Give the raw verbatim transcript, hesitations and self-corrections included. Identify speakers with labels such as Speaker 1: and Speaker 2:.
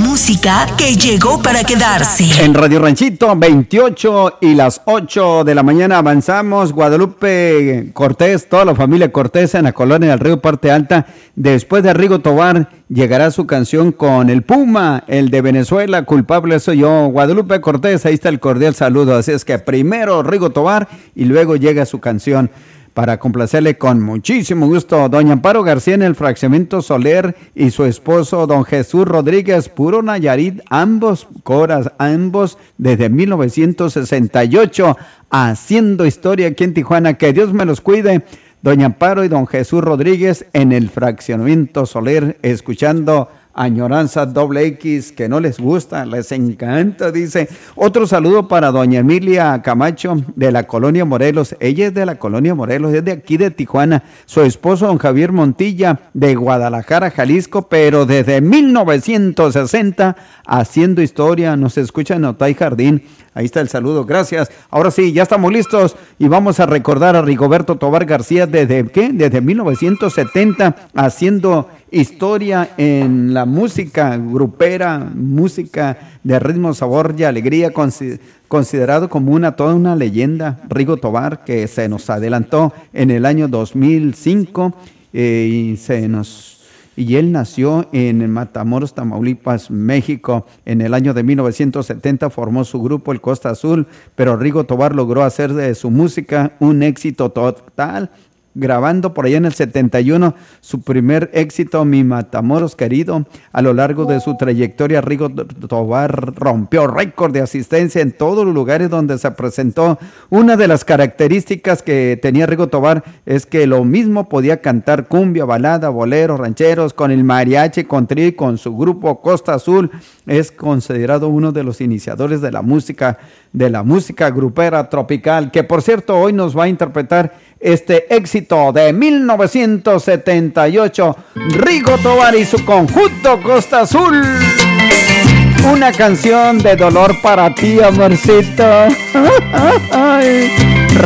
Speaker 1: música que llegó para quedarse.
Speaker 2: En Radio Ranchito, veintiocho y las ocho de la mañana avanzamos. Guadalupe Cortés, toda la familia Cortés en la colonia del Río Parte Alta. Después de Rigo Tobar, llegará su canción con el Puma, el de Venezuela, culpable soy yo. Guadalupe Cortés, ahí está el cordial saludo. Así es que primero Rigo Tobar y luego llega su canción. Para complacerle con muchísimo gusto, doña Amparo García en el fraccionamiento Soler y su esposo, don Jesús Rodríguez, puro Nayarit, ambos coras, ambos desde mil novecientos sesenta y ocho, haciendo historia aquí en Tijuana. Que Dios me los cuide, doña Amparo y don Jesús Rodríguez en el fraccionamiento Soler, escuchando Añoranza Doble X, que no les gusta, les encanta, dice. Otro saludo para doña Emilia Camacho de la colonia Morelos. Ella es de la colonia Morelos, es de aquí de Tijuana. Su esposo don Javier Montilla de Guadalajara, Jalisco, pero desde mil novecientos sesenta haciendo historia. Nos escucha en Otay Jardín. Ahí está el saludo, gracias. Ahora sí, ya estamos listos y vamos a recordar a Rigoberto Tobar García desde, ¿qué? Desde mil novecientos setenta haciendo historia en la música grupera, música de ritmo, sabor y alegría, considerado como una toda una leyenda. Rigo Tobar, que se nos adelantó en el año dos mil cinco eh, y se nos... Y él nació en Matamoros, Tamaulipas, México. En el año de mil novecientos setenta formó su grupo, el Costa Azul, pero Rigo Tobar logró hacer de su música un éxito total, grabando por allá en el setenta y uno su primer éxito, Mi Matamoros Querido. A lo largo de su trayectoria, Rigo Tobar rompió récord de asistencia en todos los lugares donde se presentó. Una de las características que tenía Rigo Tobar es que lo mismo podía cantar cumbia, balada, bolero, rancheros, con el mariachi, con tri, con su grupo Costa Azul. Es considerado uno de los iniciadores de la música, de la música grupera tropical, que por cierto hoy nos va a interpretar este éxito de mil novecientos setenta y ocho, Rigo Tobar y su conjunto Costa Azul. Una canción de dolor para ti, amorcito. Ay.